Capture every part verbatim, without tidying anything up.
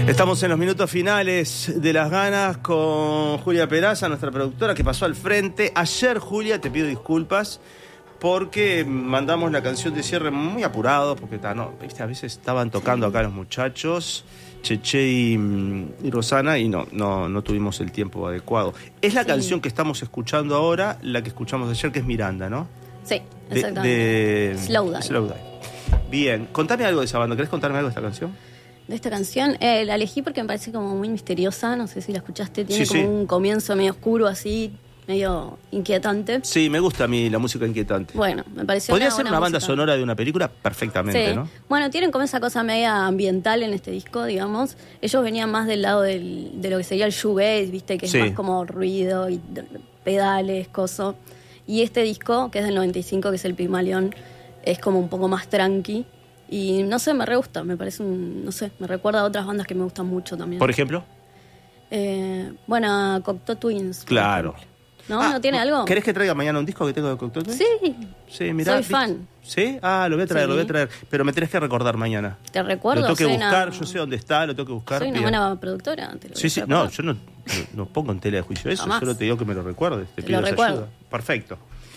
Estamos en los minutos finales de Las Ganas con Julia Peraza, nuestra productora, que pasó al frente. Ayer, Julia, te pido disculpas porque mandamos la canción de cierre muy apurado, porque ta, no, ¿viste? A veces estaban tocando acá los muchachos, Cheche y, y Rosana, y no, no, no tuvimos el tiempo adecuado. Es la sí. canción que estamos escuchando ahora, la que escuchamos ayer, que es Miranda, ¿no? Sí, exactamente. De, de Slow Dive. Slow Dive. Bien, contame algo de esa banda. ¿Querés contarme algo de esta canción? De esta canción, eh, la elegí porque me parece como muy misteriosa, no sé si la escuchaste, tiene sí, como sí. un comienzo medio oscuro así, medio inquietante. Sí, me gusta a mí la música inquietante. Bueno, me pareció Podría una ser buena una banda música. sonora de una película perfectamente, sí. ¿no? Bueno, tienen como esa cosa media ambiental en este disco, digamos. Ellos venían más del lado del, de lo que sería el shoegaze, viste, que es Sí. más como ruido y pedales, coso. Y este disco, que es del noventa y cinco, que es el Pigmalión, es como un poco más tranqui. Y no sé, me re gusta, me parece un, no sé, me recuerda a otras bandas que me gustan mucho también. Por ejemplo. Eh, bueno, Cocteau Twins. Claro. ¿No? Ah, ¿No tiene algo? ¿Querés que traiga mañana un disco que tengo de Cocteau Twins? Sí. Sí, mirá. Soy ¿viste? fan. ¿Sí? Ah, lo voy a traer, Sí. lo voy a traer. Pero me tenés que recordar mañana. Te recuerdo. Lo tengo que soy buscar, una... yo sé dónde está, lo tengo que buscar. Soy una bien. buena productora. Te lo Sí, voy a sí, recordar. no, yo no, no, no pongo en tela de juicio eso, Jamás. solo te digo que me lo recuerdes. Te, Te pido lo esa recuerdo. ayuda. Perfecto.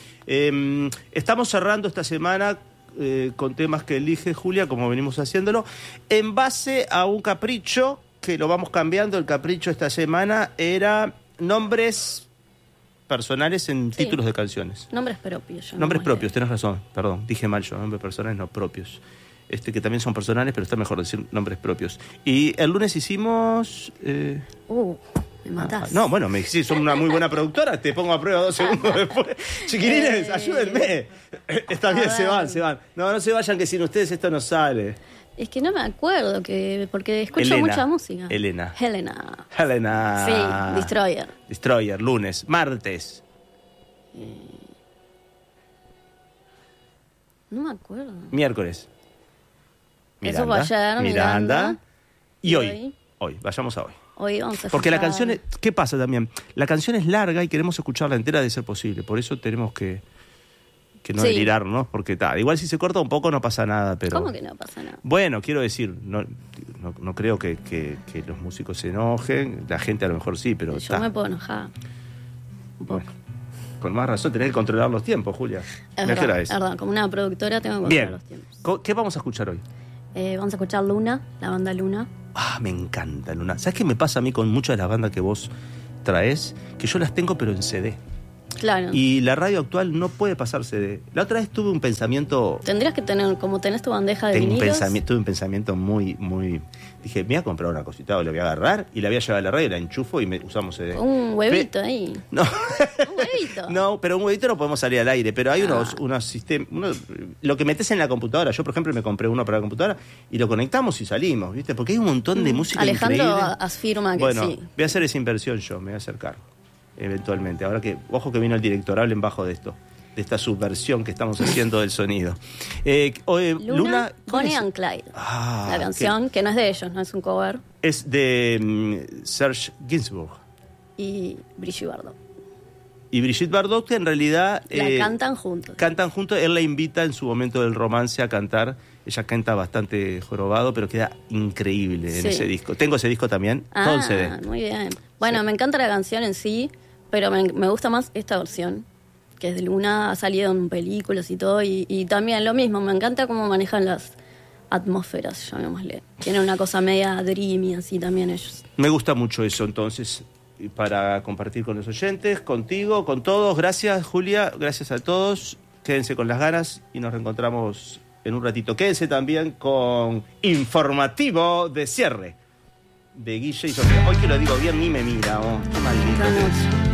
Eh, estamos cerrando esta semana eh, con temas que elige Julia, como venimos haciéndolo, en base a un capricho que lo vamos cambiando. El capricho esta semana era nombres personales en Sí. títulos de canciones. Nombres propios. yo Nombres no propios, tenés razón, perdón, dije mal yo, nombres personales no propios. Este, que también son personales, pero está mejor decir nombres propios. Y el lunes hicimos... Eh, Uh, me matás. Ah, no, bueno, me decís, son una muy buena productora, te pongo a prueba dos segundos después. Chiquilines, Eh, ayúdenme. Está bien, a se ver. van, se van. No, no se vayan, que sin ustedes esto no sale. Es que no me acuerdo, que porque escucho Elena, mucha música. Elena. Helena. Helena. Sí, Destroyer. Destroyer, lunes. Martes. No me acuerdo. Miércoles. Eso fue ayer, Miranda. Y Y hoy. hoy. Hoy, vayamos a hoy. Hoy vamos a Porque la escuchar- canción, es, ¿qué pasa también? La canción es larga y queremos escucharla entera de ser posible. Por eso tenemos que, que no Sí. delirarnos, porque tal. Igual si se corta un poco no pasa nada, pero... ¿Cómo que no pasa nada? Bueno, quiero decir, no, no, no creo que, que, que los músicos se enojen, la gente a lo mejor sí, pero... Yo ta. me puedo enojar. Un poco. Bueno, con más razón tenés que controlar los tiempos, Julia. Es Mirá verdad, qué hora es. es verdad. Como una productora tengo que controlar Bien, los tiempos. Co- ¿qué vamos a escuchar hoy? Eh, vamos a escuchar Luna, la banda Luna. Ah, me encanta, Luna. ¿Sabes qué me pasa a mí con muchas de las bandas que vos traes? Que yo las tengo pero en C D. Claro. Y la radio actual no puede pasar C D. La otra vez tuve un pensamiento... Tendrías que tener, como tenés tu bandeja de Tengo un vinilos. pensamiento, tuve un pensamiento muy, muy... Dije, me voy a comprar una cosita, o la voy a agarrar y la voy a llevar a la radio, la enchufo y me, usamos C D. Un huevito Pe- ahí. No. Un huevito. No, pero un huevito no podemos salir al aire, pero hay Ah. unos, unos sistemas, unos, lo que metes en la computadora. Yo, por ejemplo, me compré uno para la computadora y lo conectamos y salimos, ¿viste? Porque hay un montón de música Alejandro increíble. afirma que Bueno, sí. voy a hacer esa inversión yo, me voy a acercar, eventualmente. Ahora que, ojo que vino el director, hablen bajo de esto, de esta subversión que estamos haciendo del sonido. Eh, oye, Luna, Luna ¿cuál Bonnie es? and Clyde. Ah, la canción, que no es de ellos, no es un cover. Es de mm, Serge Gainsbourg. Y Brigitte Bardot. Y Brigitte Bardot, que en realidad... La eh, cantan juntos. Cantan juntos, él la invita en su momento del romance a cantar. Ella canta bastante jorobado, pero queda increíble en Sí. ese disco. Tengo ese disco también, todo en Ah, C D. muy bien. Bueno, Sí. me encanta la canción en sí, pero me, me gusta más esta versión, que es de Luna, ha salido en películas y todo, y, y también lo mismo, me encanta cómo manejan las atmósferas, llamémosle. Tienen una cosa media dreamy así también ellos. Me gusta mucho eso, entonces, y para compartir con los oyentes, contigo, con todos. Gracias, Julia, gracias a todos. Quédense con las ganas y nos reencontramos en un ratito. Quédense también con Informativo de Cierre de Guille y Sofía. Hoy que lo digo bien, ni me mira, oh, qué maldito. Buenas noches.